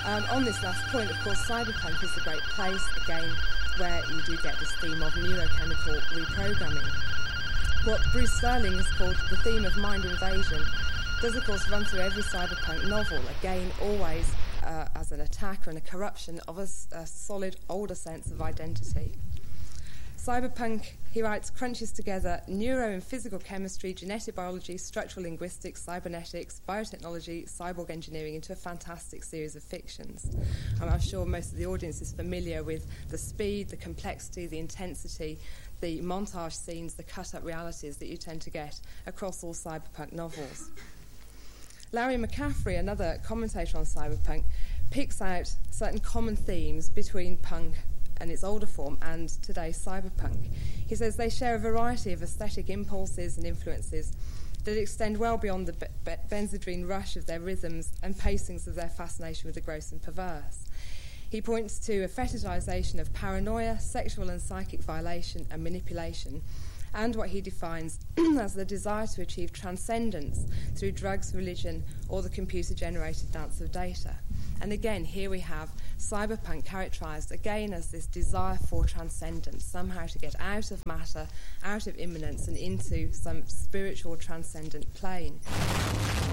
On this last point, of course, cyberpunk is a great place, again, where you do get this theme of neurochemical reprogramming. What Bruce Sterling has called the theme of mind invasion does, of course, run through every cyberpunk novel, again, always as an attack and a corruption of a solid, older sense of identity. Cyberpunk, he writes, crunches together neuro and physical chemistry, genetic biology, structural linguistics, cybernetics, biotechnology, cyborg engineering into a fantastic series of fictions. And I'm sure most of the audience is familiar with the speed, the complexity, the intensity, the montage scenes, the cut-up realities that you tend to get across all cyberpunk novels. Larry McCaffrey, another commentator on cyberpunk, picks out certain common themes between punk and its older form and today's cyberpunk. He says they share a variety of aesthetic impulses and influences that extend well beyond the Benzedrine rush of their rhythms and pacings of their fascination with the gross and perverse. He points to a fetishization of paranoia, sexual and psychic violation and manipulation, and what he defines as the desire to achieve transcendence through drugs, religion, or the computer-generated dance of data. And again, here we have cyberpunk characterised again as this desire for transcendence, somehow to get out of matter, out of immanence, and into some spiritual transcendent plane.